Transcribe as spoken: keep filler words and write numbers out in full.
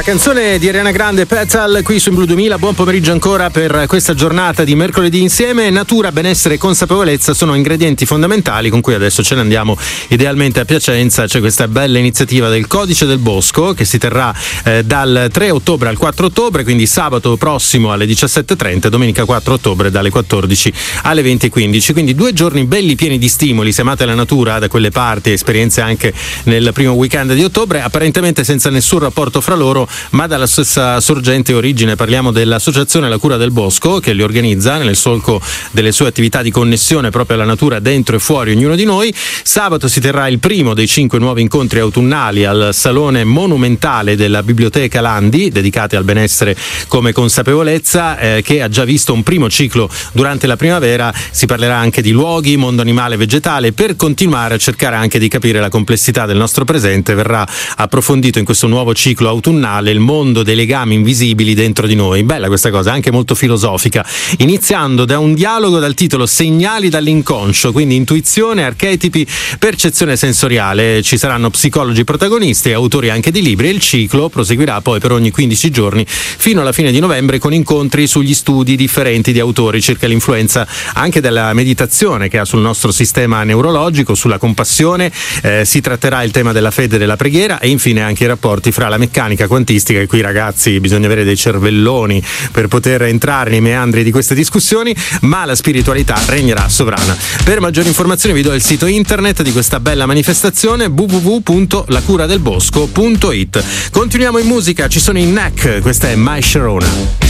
canzone di Ariana Grande, Petal, qui su In Blu duemila. Buon pomeriggio ancora per questa giornata di mercoledì insieme. Natura, benessere e consapevolezza sono ingredienti fondamentali con cui adesso ce ne andiamo idealmente a Piacenza. C'è questa bella iniziativa del Codice del Bosco che si terrà eh, dal tre ottobre al quattro ottobre, quindi sabato prossimo alle diciassette e trenta, domenica quattro ottobre dalle quattordici alle venti e quindici. Quindi due giorni belli pieni di stimoli. Se amate la natura da quelle parti, esperienze anche nel primo weekend di ottobre, apparentemente senza nessun rapporto fra loro, ma dalla stessa sorgente e origine. Parliamo dell'associazione La Cura del Bosco, che li organizza nel solco delle sue attività di connessione proprio alla natura dentro e fuori ognuno di noi. Sabato si terrà il primo dei cinque nuovi incontri autunnali al Salone Monumentale della Biblioteca Landi, dedicati al benessere come consapevolezza, eh, che ha già visto un primo ciclo durante la primavera. Si parlerà anche di luoghi, mondo animale e vegetale, per continuare a cercare anche di capire la complessità del nostro presente. Verrà approfondito in questo nuovo ciclo autunnale il mondo dei legami invisibili dentro di noi. Bella questa cosa, anche molto filosofica, iniziando da un dialogo dal titolo Segnali dall'inconscio, quindi intuizione, archetipi, percezione sensoriale. Ci saranno psicologi protagonisti e autori anche di libri, e il ciclo proseguirà poi per ogni quindici giorni fino alla fine di novembre, con incontri sugli studi differenti di autori circa l'influenza anche della meditazione che ha sul nostro sistema neurologico, sulla compassione. Eh, si tratterà il tema della fede e della preghiera, e infine anche i rapporti fra la meccanica quantistica, e qui ragazzi bisogna avere dei cervelloni per poter entrare nei meandri di queste discussioni, ma la spiritualità regnerà sovrana. Per maggiori informazioni vi do il sito internet di questa bella manifestazione, w w w punto la cura del bosco punto it. Continuiamo in musica, ci sono i N E C, questa è My Sharona.